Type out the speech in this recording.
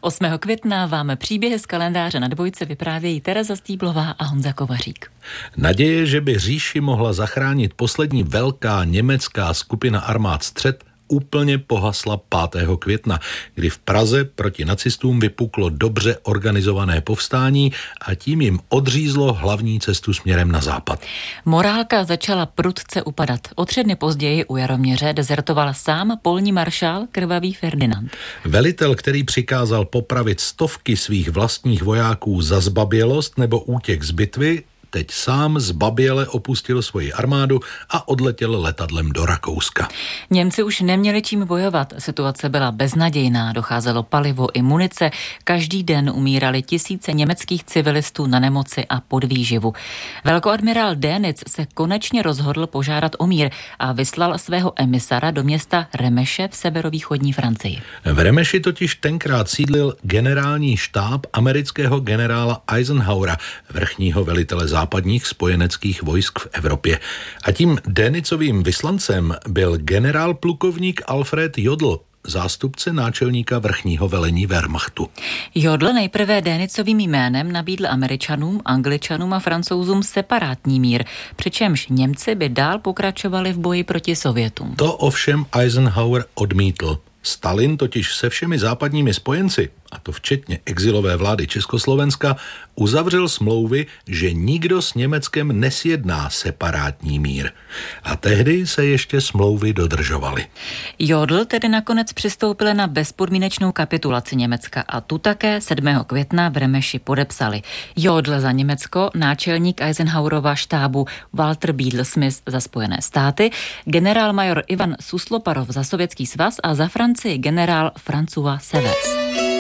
8. května vám příběhy z kalendáře na Dvojce vyprávějí Tereza Stýblová a Honza Kovařík. Naděje, že by říši mohla zachránit poslední velká německá skupina armád střet, úplně pohasla 5. května, kdy v Praze proti nacistům vypuklo dobře organizované povstání a tím jim odřízlo hlavní cestu směrem na západ. Morálka začala prudce upadat. O 3 dny později u Jaroměře dezertoval sám polní maršál Krvavý Ferdinand. Velitel, který přikázal popravit stovky svých vlastních vojáků za zbabělost nebo útěk z bitvy, teď sám zbaběle opustil svoji armádu a odletěl letadlem do Rakouska. Němci už neměli čím bojovat, situace byla beznadějná, docházelo palivo i munice, každý den umírali tisíce německých civilistů na nemoci a podvýživu. Velkoadmirál Dönitz se konečně rozhodl požádat o mír a vyslal svého emisara do města Remeše v severovýchodní Francii. V Remeši totiž tenkrát sídlil generální štáb amerického generála Eisenhowera, vrchního velitele západních spojeneckých vojsk v Evropě. A tím Dönitzovým vyslancem byl generál plukovník Alfred Jodl, zástupce náčelníka vrchního velení Wehrmachtu. Jodl nejprve Dönitzovým jménem nabídl Američanům, Angličanům a Francouzům separátní mír, přičemž Němci by dál pokračovali v boji proti Sovětům. To ovšem Eisenhower odmítl. Stalin totiž se všemi západními spojenci, a to včetně exilové vlády Československa, uzavřel smlouvy, že nikdo s Německem nesjedná separátní mír. A tehdy se ještě smlouvy dodržovaly. Jodl tedy nakonec přistoupil na bezpodmínečnou kapitulaci Německa a tu také 7. května v Remeši podepsali. Jodl za Německo, náčelník Eisenhowerova štábu Walter Bedel-Smith za Spojené státy, generálmajor Ivan Susloparov za Sovětský svaz a za Francii generál François Severs.